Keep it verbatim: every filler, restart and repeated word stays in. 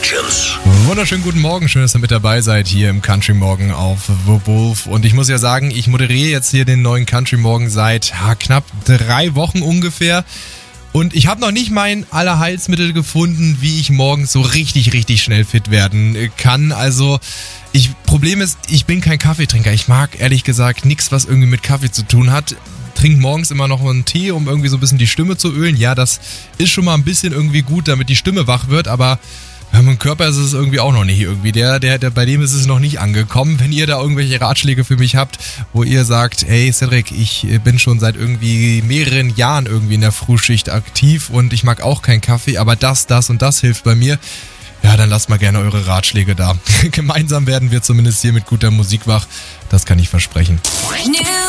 Sessions. Wunderschönen guten Morgen, schön, dass ihr mit dabei seid hier im Country Morgen auf The Wolf. Und ich muss ja sagen, ich moderiere jetzt hier den neuen Country Morgen seit ja, knapp drei Wochen ungefähr. Und ich habe noch nicht mein Allerheilsmittel gefunden, wie ich morgens so richtig, richtig schnell fit werden kann. Also, ich Problem ist, ich bin kein Kaffeetrinker. Ich mag ehrlich gesagt nichts, was irgendwie mit Kaffee zu tun hat. Trinke morgens immer noch einen Tee, um irgendwie so ein bisschen die Stimme zu ölen. Ja, das ist schon mal ein bisschen irgendwie gut, damit die Stimme wach wird, aber bei meinem Körper ist es irgendwie auch noch nicht irgendwie. Der, der, der, bei dem ist es noch nicht angekommen. Wenn ihr da irgendwelche Ratschläge für mich habt, wo ihr sagt, hey Cedric, ich bin schon seit irgendwie mehreren Jahren irgendwie in der Frühschicht aktiv und ich mag auch keinen Kaffee, aber das, das und das hilft bei mir. Ja, dann lasst mal gerne eure Ratschläge da. Gemeinsam werden wir zumindest hier mit guter Musik wach. Das kann ich versprechen.